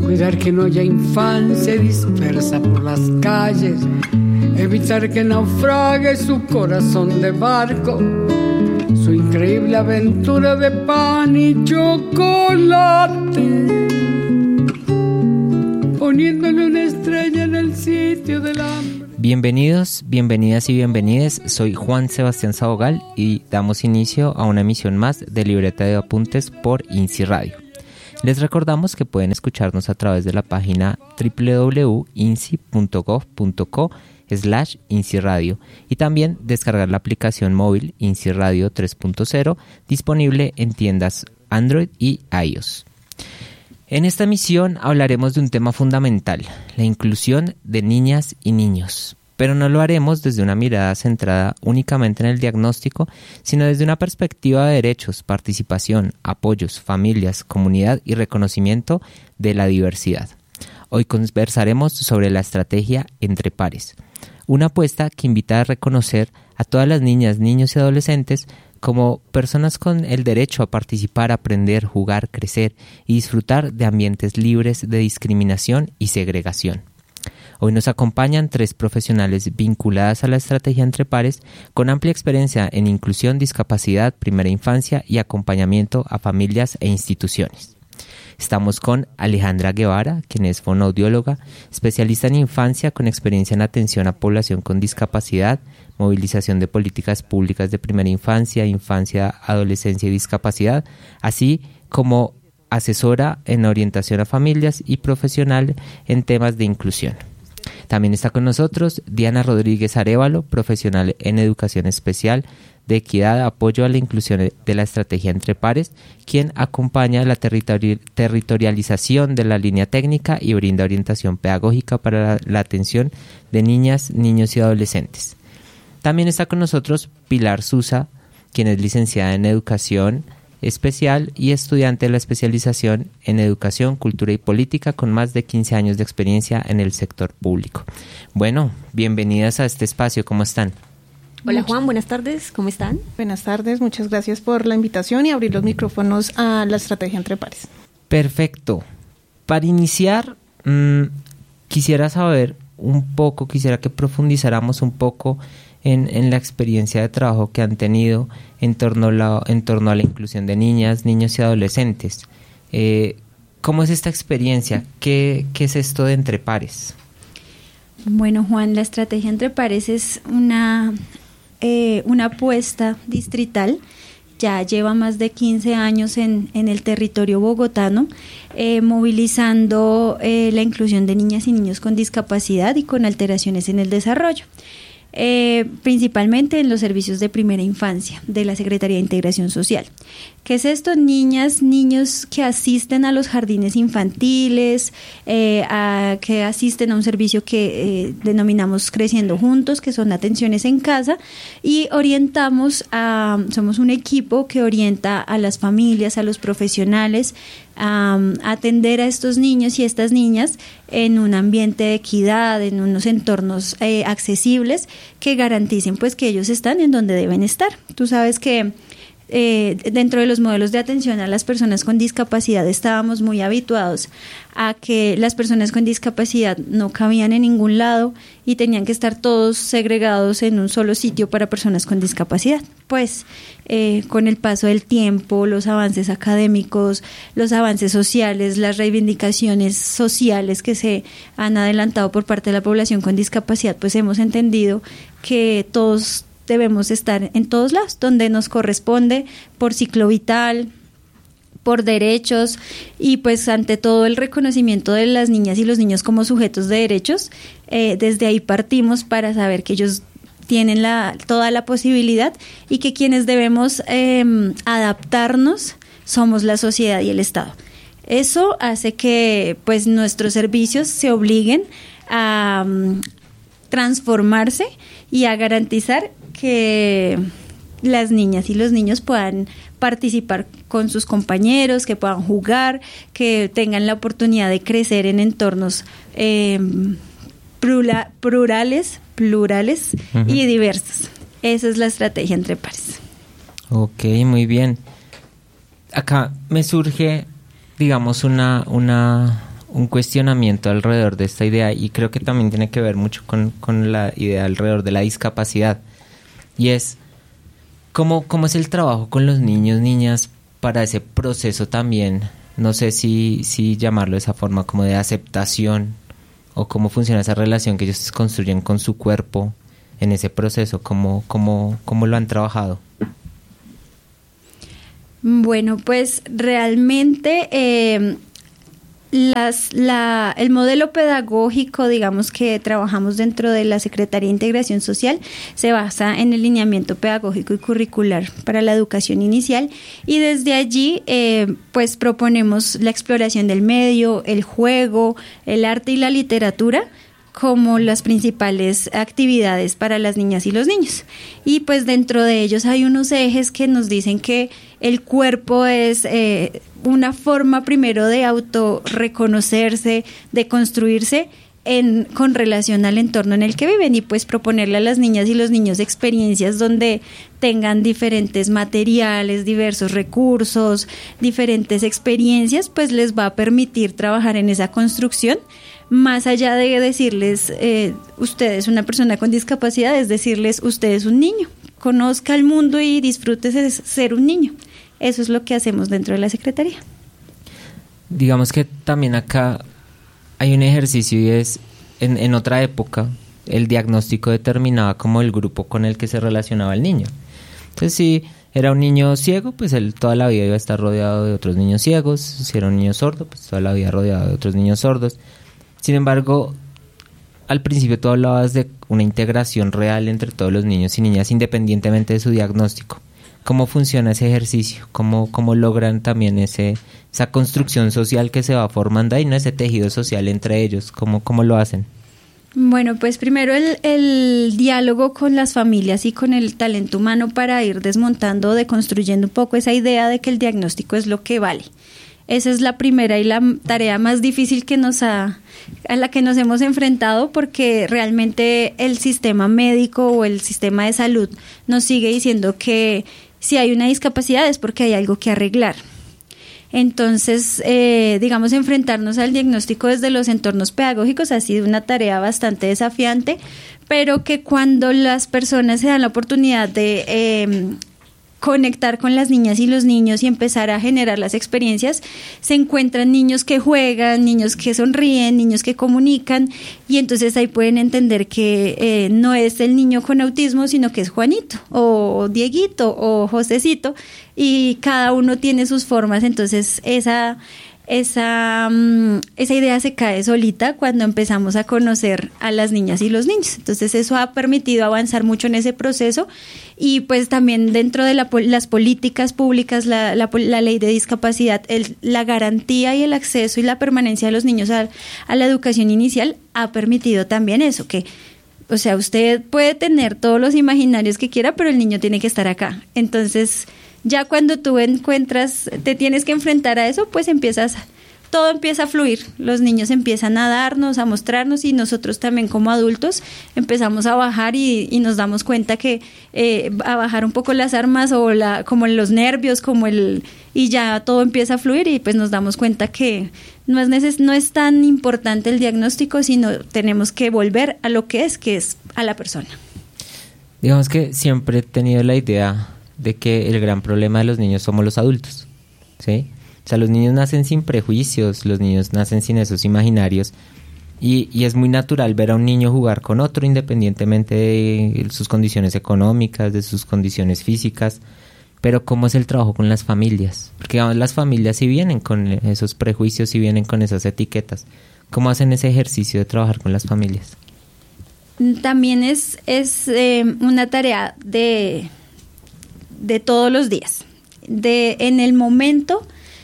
Cuidar que no haya infancia dispersa por las calles, evitar que naufrague su corazón de barco, su increíble aventura de pan y chocolate, poniéndole una estrella en el sitio del hambre. Bienvenidos, bienvenidas y bienvenides. Soy Juan Sebastián Sabogal y damos inicio a una emisión más de Libreta de Apuntes por INSI Radio. Les recordamos que pueden escucharnos a través de la página www.insi.gov.co/INSI Radio y también descargar la aplicación móvil INSI Radio 3.0 disponible en tiendas Android y iOS. En esta emisión hablaremos de un tema fundamental, la inclusión de niñas y niños, pero no lo haremos desde una mirada centrada únicamente en el diagnóstico, sino desde una perspectiva de derechos, participación, apoyos, familias, comunidad y reconocimiento de la diversidad. Hoy conversaremos sobre la estrategia Entre Pares, una apuesta que invita a reconocer a todas las niñas, niños y adolescentes como personas con el derecho a participar, aprender, jugar, crecer y disfrutar de ambientes libres de discriminación y segregación. Hoy nos acompañan 3 profesionales vinculadas a la estrategia Entre Pares con amplia experiencia en inclusión, discapacidad, primera infancia y acompañamiento a familias e instituciones. Estamos con Alejandra Guevara, quien es fonoaudióloga, especialista en infancia con experiencia en atención a población con discapacidad, movilización de políticas públicas de primera infancia, infancia, adolescencia y discapacidad, así como asesora en orientación a familias y profesional en temas de inclusión. También está con nosotros Diana Rodríguez Arévalo, profesional en educación especial de equidad, apoyo a la inclusión de la estrategia Entre Pares, quien acompaña la territorialización de la línea técnica y brinda orientación pedagógica para la atención de niñas, niños y adolescentes. También está con nosotros Pilar Susa, quien es licenciada en educación especial y estudiante de la especialización en educación, cultura y política con más de 15 años de experiencia en el sector público. Bueno, bienvenidas a este espacio, ¿cómo están? Hola Juan, buenas tardes, ¿cómo están? Buenas tardes, muchas gracias por la invitación y abrir los micrófonos a la estrategia Entre Pares. Perfecto. Para iniciar, quisiera que profundizáramos un poco en la experiencia de trabajo que han tenido en torno a la inclusión de niñas, niños y adolescentes. ¿Cómo es esta experiencia? ¿Qué es esto de Entre Pares? Bueno, Juan, la estrategia Entre Pares es una apuesta distrital. Ya lleva más de 15 años en el territorio bogotano, movilizando la inclusión de niñas y niños con discapacidad y con alteraciones en el desarrollo. Principalmente en los servicios de primera infancia de la Secretaría de Integración Social. ¿Qué es esto? Niñas, niños que asisten a los jardines infantiles, que asisten a un servicio que denominamos Creciendo Juntos, que son atenciones en casa, y somos un equipo que orienta a las familias, a los profesionales, a atender a estos niños y estas niñas en un ambiente de equidad, en unos entornos accesibles que garanticen pues que ellos están en donde deben estar. Tú sabes que dentro de los modelos de atención a las personas con discapacidad estábamos muy habituados a que las personas con discapacidad no cabían en ningún lado y tenían que estar todos segregados en un solo sitio para personas con discapacidad. Pues con el paso del tiempo, los avances académicos, los avances sociales, las reivindicaciones sociales que se han adelantado por parte de la población con discapacidad, pues hemos entendido que todos debemos estar en todos lados, donde nos corresponde, por ciclo vital, por derechos y pues ante todo el reconocimiento de las niñas y los niños como sujetos de derechos. Desde ahí partimos para saber que ellos tienen toda la posibilidad y que quienes debemos adaptarnos somos la sociedad y el Estado. Eso hace que pues nuestros servicios se obliguen a transformarse y a garantizar que las niñas y los niños puedan participar con sus compañeros, que puedan jugar, que tengan la oportunidad de crecer en entornos plurales uh-huh. y diversos. Esa es la estrategia Entre Pares. Ok, muy bien. Acá me surge, digamos, una un cuestionamiento alrededor de esta idea, y creo que también tiene que ver mucho con la idea alrededor de la discapacidad, y es ¿cómo es el trabajo con los niños, niñas, para ese proceso también? No sé si llamarlo de esa forma, como de aceptación, o cómo funciona esa relación que ellos construyen con su cuerpo en ese proceso, cómo lo han trabajado. Bueno, pues realmente el modelo pedagógico, digamos, que trabajamos dentro de la Secretaría de Integración Social se basa en el lineamiento pedagógico y curricular para la educación inicial, y desde allí pues proponemos la exploración del medio, el juego, el arte y la literatura como las principales actividades para las niñas y los niños. Y pues dentro de ellos hay unos ejes que nos dicen que el cuerpo es una forma primero de autorreconocerse, de construirse con relación al entorno en el que viven, y pues proponerle a las niñas y los niños experiencias donde tengan diferentes materiales, diversos recursos, diferentes experiencias, pues les va a permitir trabajar en esa construcción. Más allá de decirles, usted es una persona con discapacidad, es decirles, usted es un niño, conozca el mundo y disfrute de ser un niño. Eso es lo que hacemos dentro de la Secretaría. Digamos que también acá hay un ejercicio, y es, en otra época, el diagnóstico determinaba como el grupo con el que se relacionaba el niño. Entonces, si era un niño ciego, pues él toda la vida iba a estar rodeado de otros niños ciegos. Si era un niño sordo, pues toda la vida rodeado de otros niños sordos. Sin embargo, al principio tú hablabas de una integración real entre todos los niños y niñas, independientemente de su diagnóstico. ¿Cómo funciona ese ejercicio? ¿Cómo logran también esa construcción social que se va formando ahí, ¿no? Ese tejido social entre ellos? ¿Cómo lo hacen? Bueno, pues primero el diálogo con las familias y con el talento humano para ir desmontando, deconstruyendo un poco esa idea de que el diagnóstico es lo que vale. Esa es la primera y la tarea más difícil a la que nos hemos enfrentado, porque realmente el sistema médico o el sistema de salud nos sigue diciendo que si hay una discapacidad es porque hay algo que arreglar. Entonces, digamos, enfrentarnos al diagnóstico desde los entornos pedagógicos ha sido una tarea bastante desafiante, pero que cuando las personas se dan la oportunidad de conectar con las niñas y los niños y empezar a generar las experiencias, se encuentran niños que juegan, niños que sonríen, niños que comunican, y entonces ahí pueden entender que no es el niño con autismo, sino que es Juanito o Dieguito o Josecito, y cada uno tiene sus formas. Entonces esa idea se cae solita cuando empezamos a conocer a las niñas y los niños. Entonces eso ha permitido avanzar mucho en ese proceso, y pues también dentro de las políticas públicas, la ley de discapacidad, la garantía y el acceso y la permanencia de los niños a la educación inicial ha permitido también eso, que o sea, usted puede tener todos los imaginarios que quiera, pero el niño tiene que estar acá. Entonces ya cuando tú te tienes que enfrentar a eso, pues todo empieza a fluir. Los niños empiezan a darnos, a mostrarnos, y nosotros también como adultos empezamos a bajar y nos damos cuenta que a bajar un poco las armas o como los nervios, y ya todo empieza a fluir, y pues nos damos cuenta que no es tan importante el diagnóstico, sino tenemos que volver a lo que es a la persona. Digamos que siempre he tenido la idea de que el gran problema de los niños somos los adultos, ¿sí? O sea, los niños nacen sin prejuicios, los niños nacen sin esos imaginarios, y es muy natural ver a un niño jugar con otro independientemente de sus condiciones económicas, de sus condiciones físicas. Pero ¿cómo es el trabajo con las familias? Porque digamos, las familias sí vienen con esos prejuicios, sí vienen con esas etiquetas. ¿Cómo hacen ese ejercicio de trabajar con las familias? También es una tarea de todos los días. En el momento,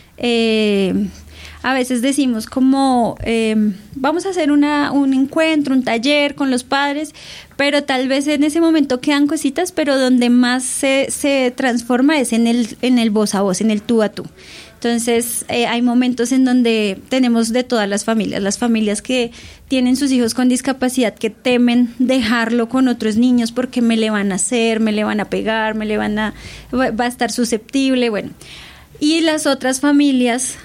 a veces decimos como vamos a hacer un encuentro, un taller con los padres, pero tal vez en ese momento quedan cositas, pero donde más se transforma es en el voz a voz, en el tú a tú. Entonces hay momentos en donde tenemos de todas las familias que tienen sus hijos con discapacidad, que temen dejarlo con otros niños porque me le van a hacer, me le van a pegar, va a estar susceptible, bueno. Y las otras familias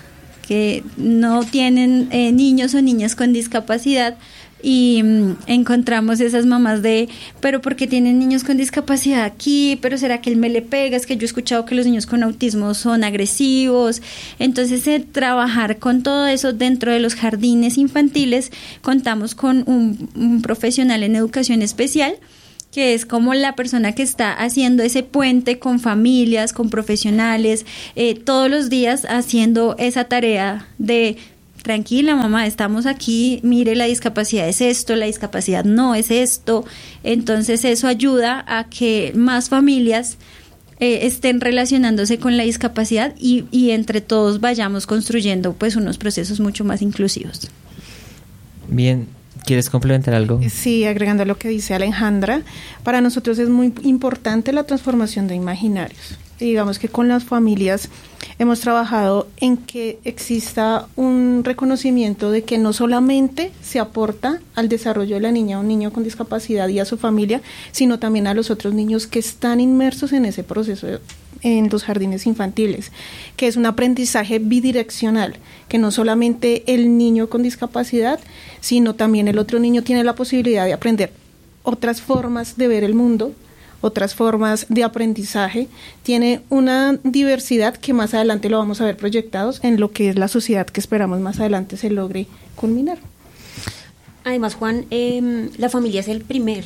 que no tienen niños o niñas con discapacidad, y encontramos esas mamás pero ¿por qué tienen niños con discapacidad aquí? ¿Pero será que él me le pega? Es que yo he escuchado que los niños con autismo son agresivos. Entonces, trabajar con todo eso dentro de los jardines infantiles, contamos con un profesional en educación especial, que es como la persona que está haciendo ese puente con familias, con profesionales, todos los días haciendo esa tarea de: tranquila mamá, estamos aquí, mire, la discapacidad es esto, la discapacidad no es esto. Entonces eso ayuda a que más familias estén relacionándose con la discapacidad y entre todos vayamos construyendo pues unos procesos mucho más inclusivos. Bien, ¿quieres complementar algo? Sí, agregando a lo que dice Alejandra, para nosotros es muy importante la transformación de imaginarios. Y digamos que con las familias hemos trabajado en que exista un reconocimiento de que no solamente se aporta al desarrollo de la niña o un niño con discapacidad y a su familia, sino también a los otros niños que están inmersos en ese proceso en los jardines infantiles, que es un aprendizaje bidireccional, que no solamente el niño con discapacidad, sino también el otro niño tiene la posibilidad de aprender otras formas de ver el mundo, otras formas de aprendizaje, tiene una diversidad que más adelante lo vamos a ver proyectados en lo que es la sociedad que esperamos más adelante se logre culminar. Además, Juan, la familia es el primer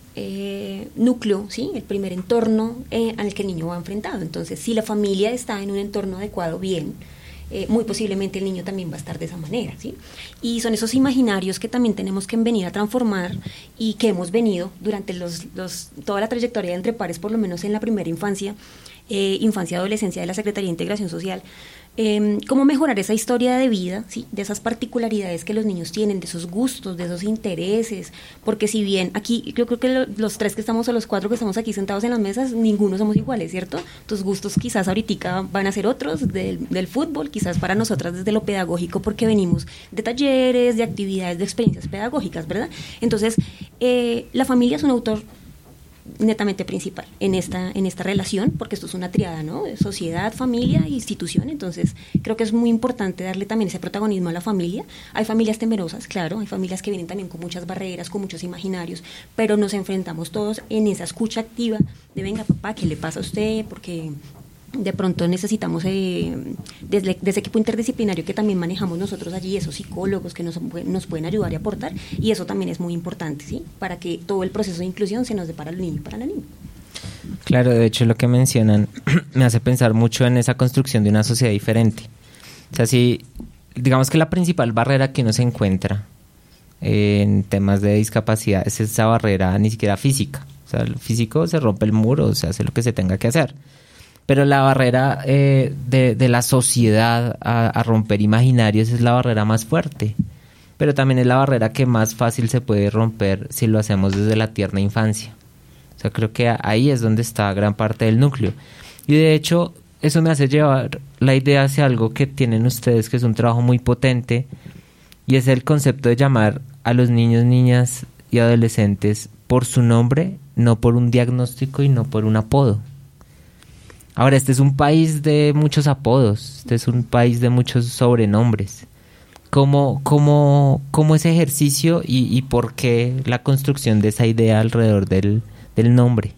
núcleo, ¿sí? El primer entorno al que el niño va enfrentado. Entonces, si la familia está en un entorno adecuado, bien, muy posiblemente el niño también va a estar de esa manera, ¿sí? Y son esos imaginarios que también tenemos que venir a transformar y que hemos venido durante toda la trayectoria de Entre Pares, por lo menos en la primera infancia y adolescencia de la Secretaría de Integración Social. Cómo mejorar esa historia de vida, ¿sí? De esas particularidades que los niños tienen, de esos gustos, de esos intereses, porque si bien aquí, yo creo que los tres que estamos o los cuatro que estamos aquí sentados en las mesas, ninguno somos iguales, ¿cierto? Tus gustos quizás ahorita van a ser otros del fútbol, quizás para nosotras desde lo pedagógico, porque venimos de talleres, de actividades, de experiencias pedagógicas, ¿verdad? Entonces, la familia es un autor netamente principal en esta relación, porque esto es una triada, ¿no? Sociedad, familia e institución. Entonces creo que es muy importante darle también ese protagonismo a la familia. Hay familias temerosas, claro, hay familias que vienen también con muchas barreras, con muchos imaginarios, pero nos enfrentamos todos en esa escucha activa de: venga papá, ¿qué le pasa a usted? Porque de pronto necesitamos desde ese equipo interdisciplinario que también manejamos nosotros allí, esos psicólogos que nos pueden ayudar y aportar, y eso también es muy importante, ¿sí? Para que todo el proceso de inclusión se nos dé para el niño y para la niña. Claro, de hecho lo que mencionan me hace pensar mucho en esa construcción de una sociedad diferente. O sea, si digamos que la principal barrera que uno se encuentra en temas de discapacidad es esa barrera ni siquiera física. O sea, el físico se rompe el muro, se hace lo que se tenga que hacer. Pero la barrera de la sociedad a romper imaginarios es la barrera más fuerte. Pero también es la barrera que más fácil se puede romper si lo hacemos desde la tierna infancia. O sea, creo que ahí es donde está gran parte del núcleo. Y de hecho, eso me hace llevar la idea hacia algo que tienen ustedes, que es un trabajo muy potente, y es el concepto de llamar a los niños, niñas y adolescentes por su nombre, no por un diagnóstico y no por un apodo. Ahora, este es un país de muchos apodos, este es un país de muchos sobrenombres. ¿Cómo ese ejercicio y por qué la construcción de esa idea alrededor del nombre?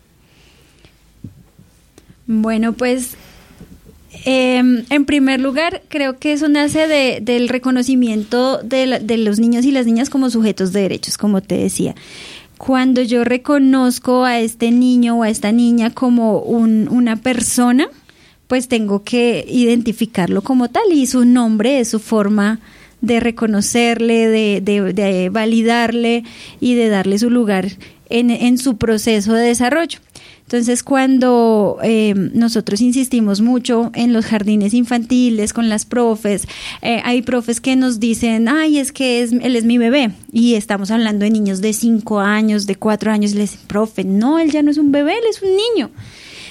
Bueno, pues en primer lugar, creo que eso nace del reconocimiento de los niños y las niñas como sujetos de derechos, como te decía. Cuando yo reconozco a este niño o a esta niña como una persona, pues tengo que identificarlo como tal, y su nombre es su forma de reconocerle, de validarle y de darle su lugar en su proceso de desarrollo. Entonces, cuando nosotros insistimos mucho en los jardines infantiles con las profes, hay profes que nos dicen: ay, es que él es mi bebé, y estamos hablando de niños de 5 años, de 4 años, y les dicen: profe, no, él ya no es un bebé, él es un niño.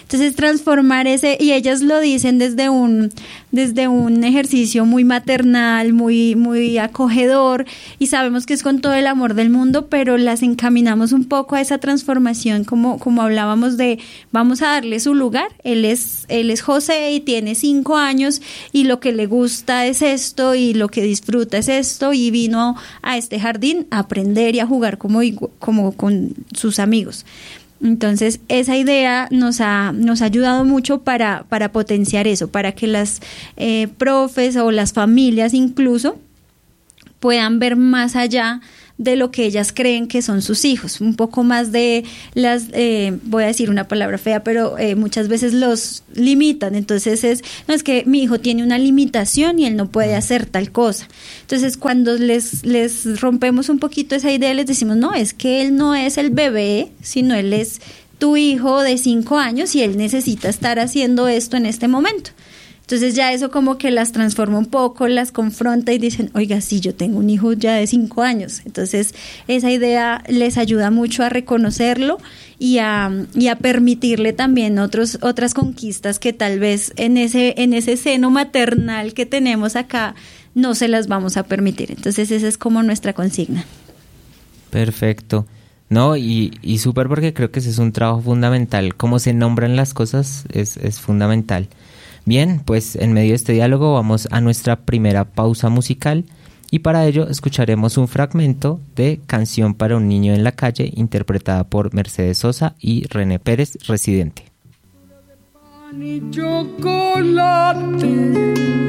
Entonces transformar ese, y ellas lo dicen desde un ejercicio muy maternal, muy acogedor, y sabemos que es con todo el amor del mundo, pero las encaminamos un poco a esa transformación, como hablábamos de, vamos a darle su lugar. Él es José y tiene 5 años y lo que le gusta es esto y lo que disfruta es esto, y vino a este jardín a aprender y a jugar como con sus amigos. Entonces esa idea nos ha ayudado mucho para potenciar eso, para que las profes o las familias incluso puedan ver más allá de lo que ellas creen que son sus hijos, un poco más de las, voy a decir una palabra fea, pero muchas veces los limitan. Entonces no es que mi hijo tiene una limitación y él no puede hacer tal cosa. Entonces cuando les rompemos un poquito esa idea, les decimos, no, es que él no es el bebé, sino él es tu hijo de 5 años y él necesita estar haciendo esto en este momento. Entonces ya eso como que las transforma un poco, las confronta y dicen, oiga, sí, yo tengo un hijo ya de 5 años. Entonces esa idea les ayuda mucho a reconocerlo y a permitirle también otras conquistas que tal vez en ese seno maternal que tenemos acá no se las vamos a permitir. Entonces esa es como nuestra consigna. Perfecto. No, y súper, porque creo que ese es un trabajo fundamental. Cómo se nombran las cosas es fundamental. Bien, pues en medio de este diálogo vamos a nuestra primera pausa musical y para ello escucharemos un fragmento de Canción para un niño en la calle, interpretada por Mercedes Sosa y René Pérez, Residente. Pan y chocolate,